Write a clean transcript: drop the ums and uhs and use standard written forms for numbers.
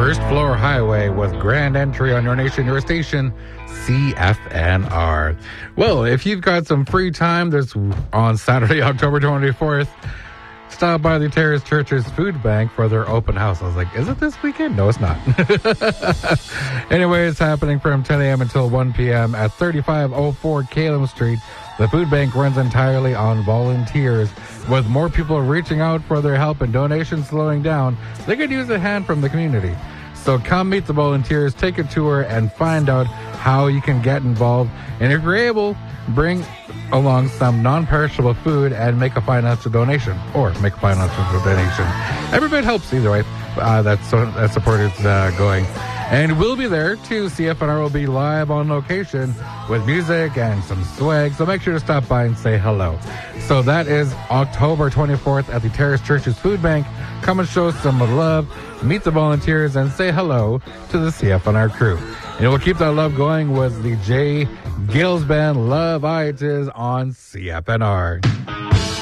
First Floor Highway with grand entry on your nation, your station, CFNR. Well, if you've got some free time this on Saturday, October 24th, stop by the Terrace Church's Food Bank for their open house. I was like, is it this weekend? No, it's not. Anyway, it's happening from 10 a.m. until 1 p.m. at 3504 Calum Street. The food bank runs entirely on volunteers. With more people reaching out for their help and donations slowing down, they could use a hand from the community. So come meet the volunteers, take a tour, and find out how you can get involved. And if you're able, bring along some non-perishable food and make a financial donation. Or make a financial donation. Every bit helps either way. That support is going. And we'll be there too. CFNR will be live on location with music and some swag. So make sure to stop by and say hello. So that is October 24th at the Terrace Church's Food Bank. Come and show some love, meet the volunteers, and say hello to the CFNR crew. And we'll keep that love going with the Jay Gills Band, Love It Is on CFNR.